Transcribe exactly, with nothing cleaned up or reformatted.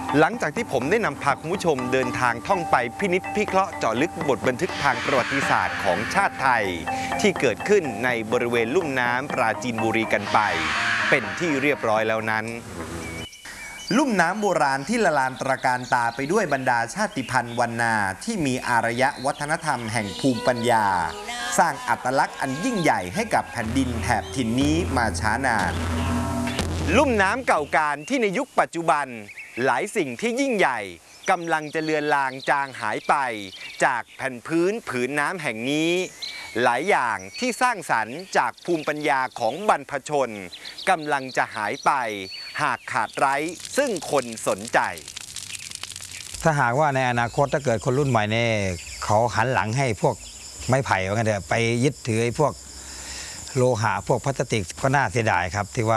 หลังจากที่ผมได้นำพาคุณผู้ชมเดินทางท่องไปพินิจพิเคราะห์เจาะลึกบทบันทึกทางประวัติศาสตร์ของชาติไทยที่เกิดขึ้นในบริเวณลุ่มน้ำปราจีนบุรีกันไปเป็นที่เรียบร้อยแล้วนั้นลุ่มน้ำโบราณที่ละลานตระการตาไปด้วยบรรดาชาติพันธุ์วรรณาที่มีอารยวัฒนธรรมแห่งภูมิปัญญาสร้างอัตลักษณ์อันยิ่งใหญ่ให้กับแผ่นดินแถบถิ่นนี้มาช้านานลุ่มน้ำเก่าการที่ในยุคปัจจุบันหลายสิ่งที่ยิ่งใหญ่กำลังจะเลือนลางจางหายไปจากแผ่นพื้นผืนน้ำแห่งนี้หลายอย่างที่สร้างสรรค์จากภูมิปัญญาของบรรพชนกำลังจะหายไปหากขาดไร้ซึ่งคนสนใจถ้าหากว่าในอนาคตถ้าเกิดคนรุ่นใหม่เนี่ยเขาหันหลังให้พวกไม้ไผ่ว่างั้นเถอะไปยึดถือพวกโลหะพวกพลาสติกก็น่าเสียดายครับที่ว่า